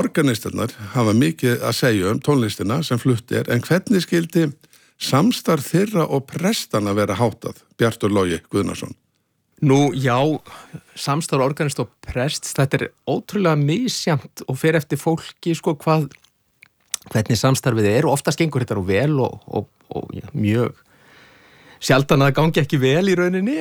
Organistarnar hafa mikið að segja tónlistina sem flutt en hvernig skildi samstarf þeirra og prestana vera háttað, Bjartur Logi Guðnason? Nú, já, samstarf organist og prests, þetta ótrúlega misjafnt og fer eftir fólki, sko, hvernig samstarfið og oftast gengur þetta vel og já, mjög sjaldan að það gangi ekki vel í rauninni,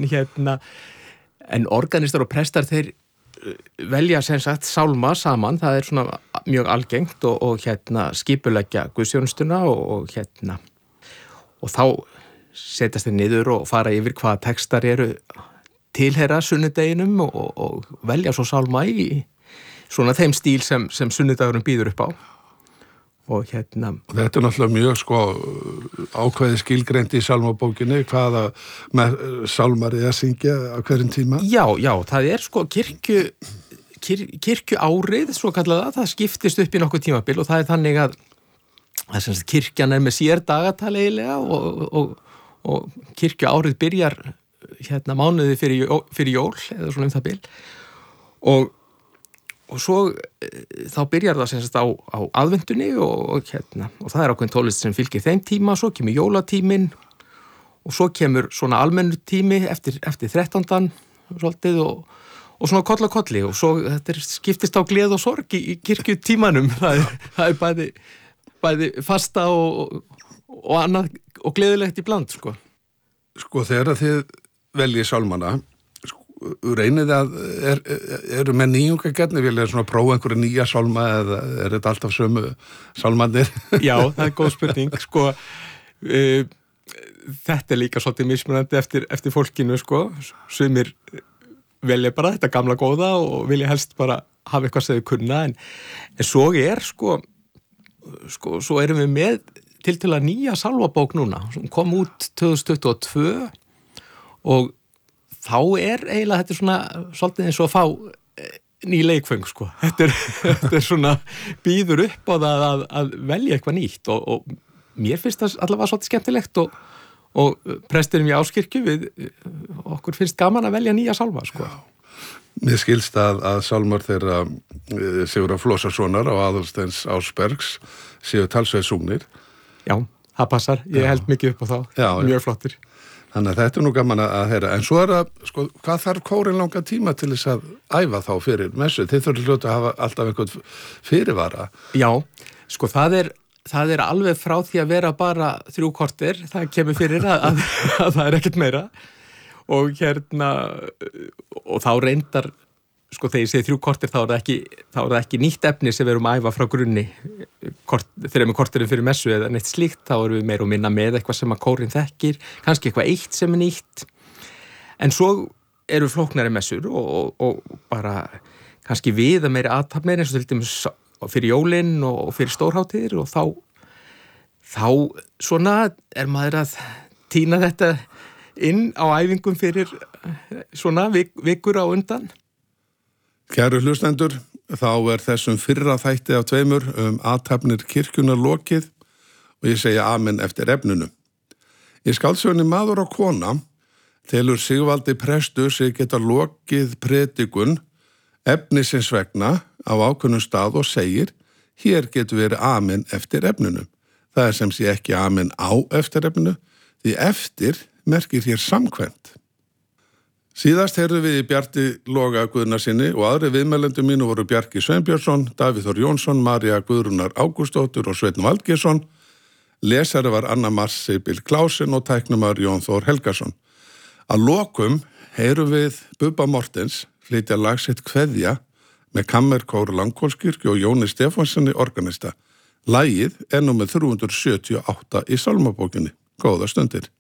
en organistar og prestar, þeir velja sem sagt sálma saman, það svona mjög algengt og skipuleggja guðsþjónustuna og þá setjast þeir niður og fara yfir hvaða textar eru tilheyra sunnudeginum og velja svo sálma í svona þeim stíl sem sunnudagurinn býður upp á. Og Þetta náttúrulega mjög ákveði skilgreint í sálmabókinni, hvaða sálmar að syngja á hverjum tíma? Já, það kirkjuárið, svo kallaða, það skiptist upp í nokkuð tímabil og það þannig að kirkjan með sér dagatali eiginlega og kirkjuárið byrjar mánuði fyrir jól eða svona það bil og svo þá byrjar það sem sagt á aðvendunni og það ákveðin tónlist sem fylgir þeim tíma, svo kemur jólatíminn og svo kemur svona almennur tími eftir 13. svolítið og svona koll á kolli og svo þetta skiptist á gleð og sorg í kirkjutímanum, það bæði fasta og annað og gleðilegt í bland, sko. Sko, þegar þið veljið sálmana, reynið eru með nýjungagerni, vilja svona prófa einhverja nýja sálma eða þetta alltaf sömu sálmarnir? Já, það góð spurning, sko. Þetta líka svolítið mismunandi eftir fólkinu, sko. Sumir velja bara þetta gamla góða og vilja helst bara hafa eitthvað sem þau kunna, en svo svo erum við með tiltölulega nýja sálmabók núna, sem kom út 2022 og þá eiginlega þetta svona svolítið eins og að fá ný leikföng, sko. Þetta svona býður upp á það að velja eitthvað nýtt og mér finnst það allavega svolítið skemmtilegt og presturinn í Áskirkju okkur finnst gaman að velja nýja sálma, sko. Mér skilst að sálmar þeirra Sigurðar Flósasonar og Aðalsteins Ásbergs séu talsveið súgnir. Já, það passar. Ég held mikið upp á þá. Já, mjög flottir. Þannig að þetta nú gaman að heyra. En svo það, sko, hvað þarf kórin langa tíma til þess að æfa þá fyrir messu? Þið þurfum hljóta að hafa alltaf einhvern fyrirvara. Já, sko, það er alveg frá því að vera bara 3 korter. Það kemur fyrir að það ekkert meira. Og og þá reyndar, sko, þegar ég segi 3 korter, þá það ekki nýtt efni sem við erum að æfa frá grunni. Þegar með korterinn fyrir messu eða neitt slíkt, þá erum við meira og minna með eitthvað sem að kórinn þekkir, kannski eitthvað eitt sem er nýtt. En svo eru flóknari messur og bara kannski við að meiri athafnir eins og til dæmis fyrir jólin og fyrir stórhátíðir og þá svona maður að tína þetta inn á æfingum fyrir svona vikur á undan. Kæru hlustendur, þá þessum fyrra þætti af 2 athafnir kirkjunar lokið og ég segja amen eftir efninu. Í skáldsögunni Maður og kona telur Sigvaldi prestur sig geta lokið predikun efnisins vegna á ákveðnum stað og segir: hér getur verið amen eftir efninu. Það sem sé ekki amen á eftir efninu, því eftir merkir hér samkvæmt. Síðast heyrðum við í Bjarti Loga Guðnasyni og aðri viðmælendum mínu voru Bjarki Sveinbjörnsson, Davíð Þór Jónsson, María Guðrúnar Ágústsdóttir og Sveinn Valgeirsson. Lesari var Anna Marsibil Klausen og tæknumar Jón Þór Helgason. Að lokum heyrum við Bubba Mortens flytja lag sitt Kveðja með kammerkór Langholtskirkju og Jóni Stefánssoni organista. Lagið númer 378 í sálmabókinni. Góðar stundir.